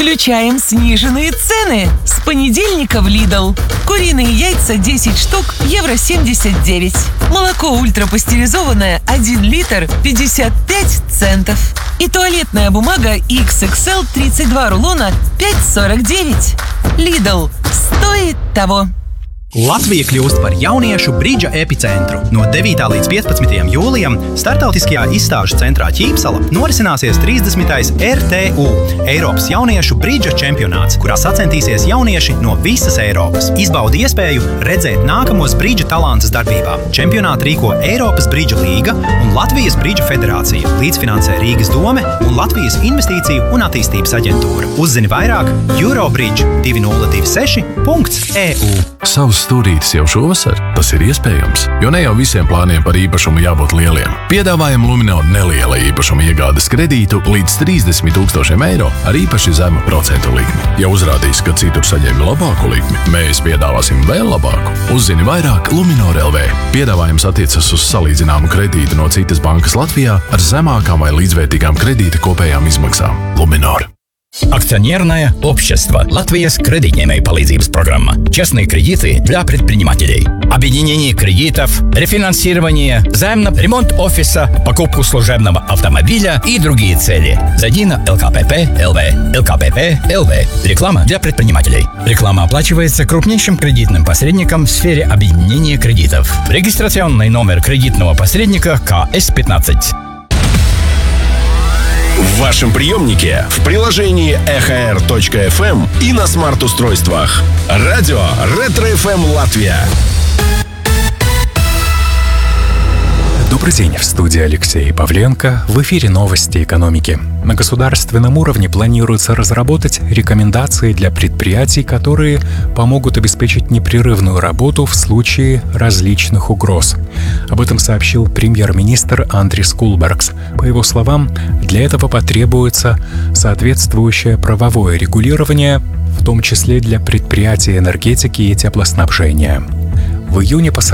Включаем сниженные цены. С понедельника в Lidl. Куриные яйца 10 штук, евро 79. Молоко ультрапастеризованное 1 литр 55 центов. И туалетная бумага XXL 32 рулона 5,49. Lidl. Стоит того. Latvija kļūst par jauniešu bridža epicentru. No 9. līdz 15. jūlijam startautiskajā izstāžu centrā Ķīpsala norisināsies 30. RTU Eiropas jauniešu bridža čempionāts, kurā sacensties jaunieši no visas Eiropas. Izbaudi iespēju redzēt nākamos bridža talantus darbībā. Čempionātu rīko Eiropas bridža līga un Latvijas bridža federācija. Līdzfinansē Rīgas dome un Latvijas investīciju un attīstības aģentūra. Uzzini vairāk eurobridge2026.eu. Savs stūrītis jau šovasar? Tas ir iespējams, jo ne jau visiem plāniem par īpašumu jābūt lieliem. Piedāvājam Luminor neliela īpašuma iegādes kredītu līdz 30,000 eiro ar īpaši zemu procentu likmi. Ja uzrādīs, ka citur saņēmi labāku likmi, mēs piedāvāsim vēl labāku. Uzzini vairāk Luminor LV. Piedāvājums attiecas uz salīdzināmu kredītu no citas bankas Latvijā ar zemākām vai līdzvērtīgām kredīta kopējām izmaksām. Luminor. Акционерное общество «Латвияс кредитнемей palīdzības программа». Частные кредиты для предпринимателей. Объединение кредитов, рефинансирование, займ на ремонт офиса, покупку служебного автомобиля и другие цели. Зайди на ЛКПП.ЛВ. ЛКПП.ЛВ. Реклама для предпринимателей. Реклама оплачивается крупнейшим кредитным посредником в сфере объединения кредитов. Регистрационный номер кредитного посредника КС-15. В вашем приемнике, в приложении EHR.FM и на смарт-устройствах. Радио Ретро-ФМ Латвия. Добрый день, в студии Алексей Павленко. В эфире новости экономики. На государственном уровне планируется разработать рекомендации для предприятий, которые помогут обеспечить непрерывную работу в случае различных угроз. Об этом сообщил премьер-министр Андрис Кулбергс. По его словам, для этого потребуется соответствующее правовое регулирование, в том числе для предприятий энергетики и теплоснабжения. В июне по